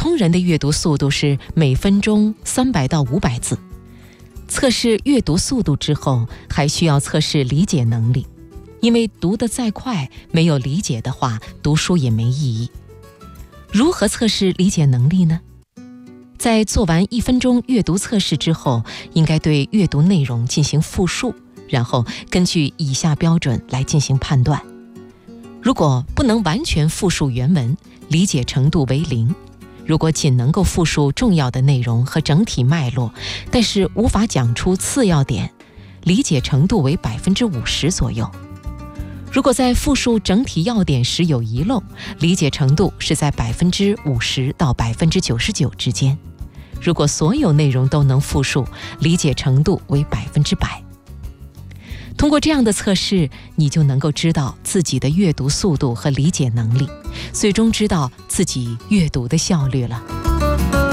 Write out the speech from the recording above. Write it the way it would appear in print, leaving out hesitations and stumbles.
通人的阅读速度是每分钟300到500字。测试阅读速度之后，还需要测试理解能力，因为读得再快，没有理解的话，读书也没意义。如何测试理解能力呢？在做完1分钟阅读测试之后，应该对阅读内容进行复述，然后根据以下标准来进行判断。如果不能完全复述原文，理解程度为0；如果仅能够复述重要的内容和整体脉络，但是无法讲出次要点，理解程度为50%左右。如果在复述整体要点时有遗漏，理解程度是在50%到99%之间。如果所有内容都能复述，理解程度为100%。通过这样的测试，你就能够知道自己的阅读速度和理解能力，最终知道自己阅读的效率了。